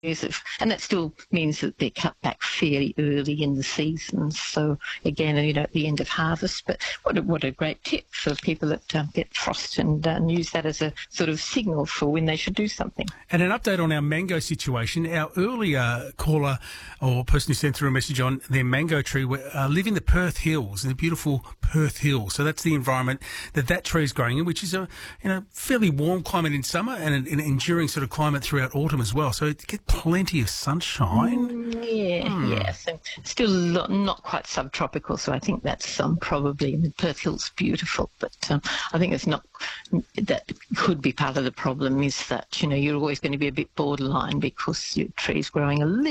and that still means that they're cut back fairly early in the season. So again, at the end of harvest. But what a great tip for people that get frost and use that as a sort of signal for when they should do something. And an update on our mango situation. Our earlier caller or person who sent through a message on their mango tree live in the Perth Hills, in the beautiful Perth Hills. So that's the environment that tree is growing in, which is a fairly warm climate in summer and an enduring sort of climate throughout autumn as well. So it gets plenty of sunshine. Yes, and still not quite subtropical, so I think that's probably, the Perth Hills beautiful, but I think it's not, that could be part of the problem, is that, you're always going to be a bit borderline because your tree's growing a little